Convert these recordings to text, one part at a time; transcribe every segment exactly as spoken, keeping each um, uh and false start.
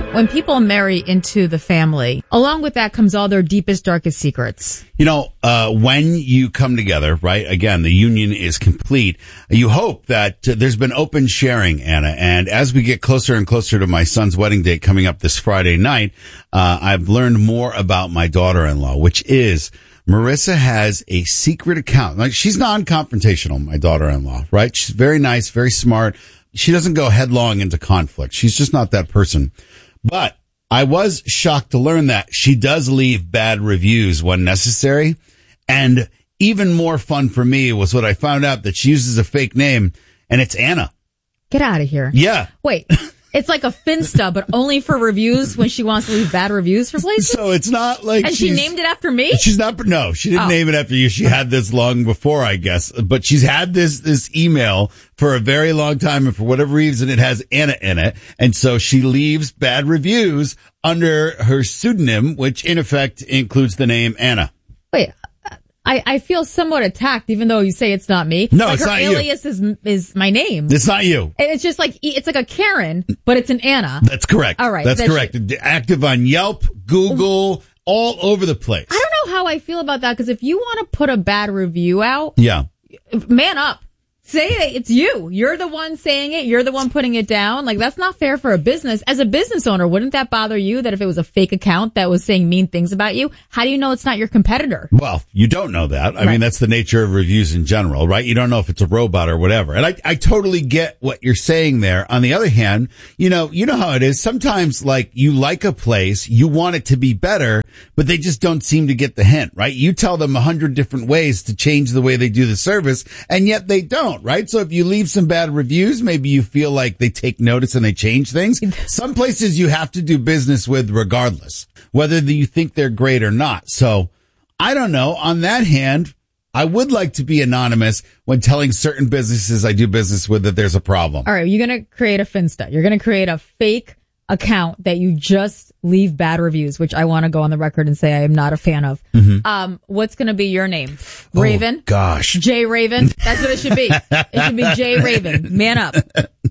When people marry into the family, along with that comes all their deepest, darkest secrets. You know, uh, when you come together, right, again, the union is complete. You hope that uh, there's been open sharing, Anna. And as we get closer and closer to my son's wedding date coming up this Friday night, uh, I've learned more about my daughter-in-law, which is Marissa has a secret account. Like, she's non-confrontational, my daughter-in-law, right? She's very nice, very smart. She doesn't go headlong into conflict. She's just not that person. But I was shocked to learn that she does leave bad reviews when necessary. And even more fun for me was what I found out that she uses a fake name, and it's Anna. Get out of here. Yeah. Wait. It's like a Finsta, but only for reviews when she wants to leave bad reviews for places? So it's not like And she named it after me? She's not, no, she didn't oh. name it after you. She had this long before, I guess. But she's had this, this email for a very long time, and for whatever reason, it has Anna in it. And so she leaves bad reviews under her pseudonym, which in effect includes the name Anna. Wait. I, I feel somewhat attacked, even though you say it's not me. No, like it's her not you. alias is is my name. It's not you. And it's just like it's like a Karen, but it's an Anna. That's correct. All right, that's, that's correct. She, Active on Yelp, Google, all over the place. I don't know how I feel about that, because if you want to put a bad review out, yeah, man up. Say it. It's you. You're the one saying it. You're the one putting it down. Like, that's not fair for a business. As a business owner, wouldn't that bother you that if it was a fake account that was saying mean things about you? How do you know it's not your competitor? Well, you don't know that. I right. mean, that's the nature of reviews in general, right? You don't know if it's a robot or whatever. And I, I totally get what you're saying there. On the other hand, you know, you know how it is. Sometimes, like, you like a place, you want it to be better, but they just don't seem to get the hint, right? You tell them a hundred different ways to change the way they do the service, and yet they don't. Right? So if you leave some bad reviews, maybe you feel like they take notice and they change things. Some places you have to do business with regardless, whether you think they're great or not. So I don't know. On that hand, I would like to be anonymous when telling certain businesses I do business with that there's a problem. All right. You're going to create a Finsta. You're going to create a fake account that you just leave bad reviews, which I want to go on the record and say I am not a fan of. Mm-hmm. Um, what's going to be your name? Raven? Oh, gosh. Jay Raven? That's what it should be. It should be Jay Raven. Man up.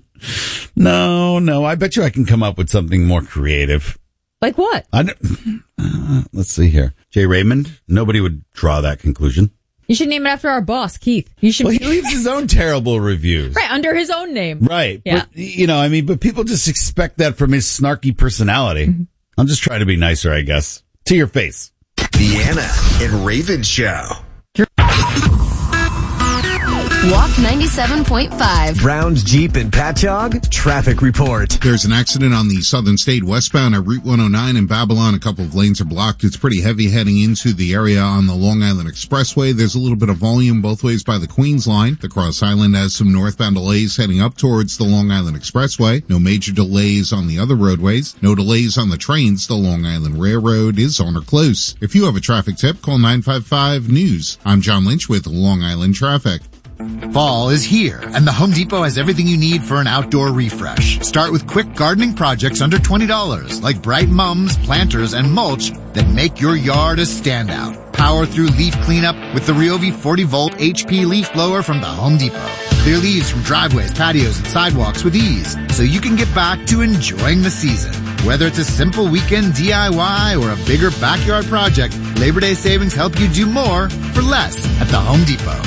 No, no. I bet you I can come up with something more creative. Like what? I don't, uh, let's see here. Jay Raymond? Nobody would draw that conclusion. You should name it after our boss, Keith. You should. Well, he leaves his own terrible reviews. Right, under his own name. Right. Yeah. But, you know, I mean, but people just expect that from his snarky personality. Mm-hmm. I'm just trying to be nicer, I guess. To your face. The Anna and Raven Show. Walk ninety-seven point five. Brown's Jeep and Patchogue traffic report. There's an accident on the Southern State westbound at Route one oh nine in Babylon. A couple of lanes are blocked. It's pretty heavy heading into the area on the Long Island Expressway. There's a little bit of volume both ways by the Queens line. The Cross Island has some northbound delays heading up towards the Long Island Expressway. No major delays on the other roadways. No delays on the trains. The Long Island Railroad is on or close. If you have a traffic tip, call nine five five news. I'm John Lynch with Long Island Traffic. Fall is here, and the Home Depot has everything you need for an outdoor refresh. Start with quick gardening projects under twenty dollars, like bright mums, planters, and mulch that make your yard a standout. Power through leaf cleanup with the Ryobi forty volt H P leaf blower from the Home Depot. Clear leaves from driveways, patios, and sidewalks with ease, so you can get back to enjoying the season. Whether it's a simple weekend D I Y or a bigger backyard project, Labor Day savings help you do more for less at the Home Depot.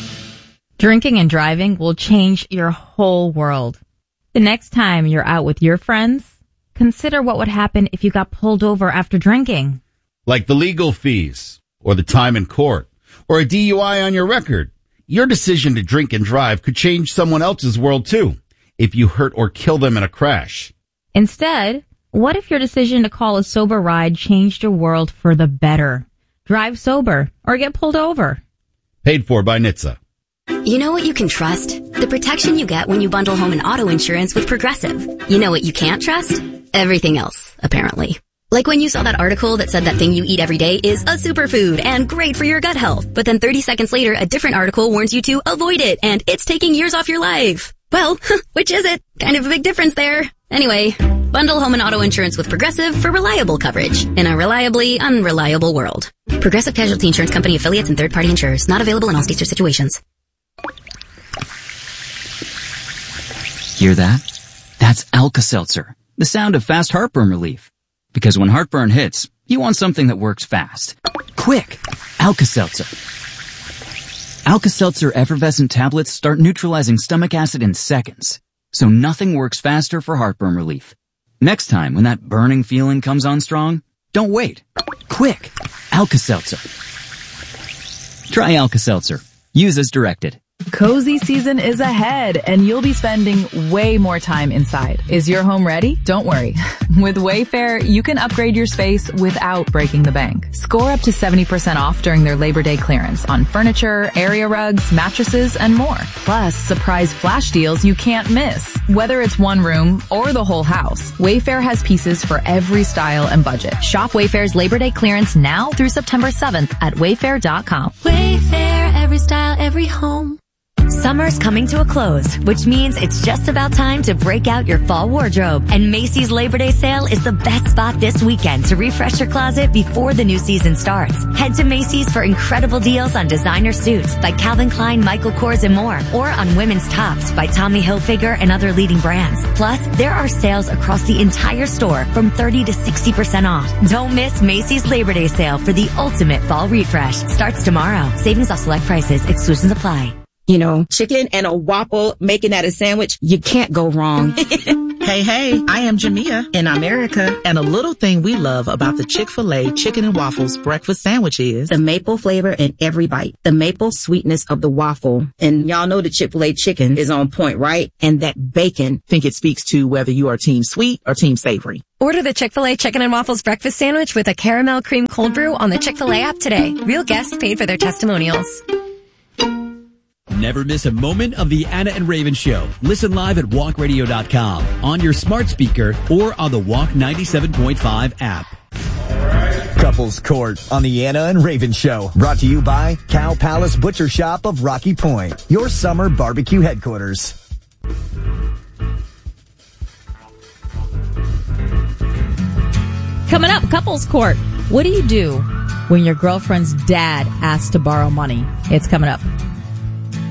Drinking and driving will change your whole world. The next time you're out with your friends, consider what would happen if you got pulled over after drinking. Like the legal fees, or the time in court, or a D U I on your record. Your decision to drink and drive could change someone else's world too, if you hurt or kill them in a crash. Instead, what if your decision to call a sober ride changed your world for the better? Drive sober, or get pulled over. Paid for by N H T S A. You know what you can trust? The protection you get when you bundle home and auto insurance with Progressive. You know what you can't trust? Everything else, apparently. Like when you saw that article that said that thing you eat every day is a superfood and great for your gut health. But then thirty seconds later, a different article warns you to avoid it and it's taking years off your life. Well, which is it? Kind of a big difference there. Anyway, bundle home and auto insurance with Progressive for reliable coverage in a reliably unreliable world. Progressive Casualty Insurance Company affiliates and third-party insurers. Not available in all states or situations. Hear that? That's Alka-Seltzer, The sound of fast heartburn relief. Because when heartburn hits, you want something that works fast. Quick! Alka-Seltzer. Alka-Seltzer effervescent tablets start neutralizing stomach acid in seconds. So nothing works faster for heartburn relief. Next time when that burning feeling comes on strong, don't wait. Quick! Alka-Seltzer. Try Alka-Seltzer. Use as directed. Cozy season is ahead, and you'll be spending way more time inside. Is your home ready? Don't worry. With Wayfair, you can upgrade your space without breaking the bank. Score up to seventy percent off during their Labor Day clearance on furniture, area rugs, mattresses, and more. Plus, surprise flash deals you can't miss. Whether it's one room or the whole house, Wayfair has pieces for every style and budget. Shop Wayfair's Labor Day clearance now through September seventh at wayfair dot com. Wayfair, every style, every home. Summer's coming to a close, which means it's just about time to break out your fall wardrobe. And Macy's Labor Day sale is the best spot this weekend to refresh your closet before the new season starts. Head to Macy's for incredible deals on designer suits by Calvin Klein, Michael Kors, and more, or on women's tops by Tommy Hilfiger and other leading brands. Plus, there are sales across the entire store from thirty to sixty percent off. Don't miss Macy's Labor Day sale for the ultimate fall refresh. Starts tomorrow. Savings off select prices. Exclusions apply. You know, chicken and a waffle, making that a sandwich, you can't go wrong. Hey, hey, I am Jamia in America, and a little thing we love about the Chick-fil-A Chicken and Waffles breakfast sandwich is the maple flavor in every bite, the maple sweetness of the waffle. And y'all know the Chick-fil-A chicken is on point, right? And that bacon. Think it speaks to whether you are team sweet or team savory. Order the Chick-fil-A Chicken and Waffles breakfast sandwich with a caramel cream cold brew on the Chick-fil-A app today. Real guests paid for their testimonials. Never miss a moment of the Anna and Raven Show. Listen live at walk radio dot com, on your smart speaker, or on the Walk ninety-seven point five app. Couples Court on the Anna and Raven Show. Brought to you by Cow Palace Butcher Shop of Rocky Point, your summer barbecue headquarters. Coming up, Couples Court. What do you do when your girlfriend's dad asks to borrow money? It's coming up.